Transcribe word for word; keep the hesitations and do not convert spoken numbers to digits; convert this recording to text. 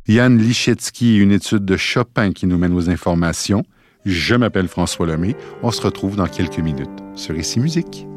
Yann Lichetsky, une étude de Chopin qui nous mène aux informations. Je m'appelle François Lemay. On se retrouve dans quelques minutes sur Ici Musique.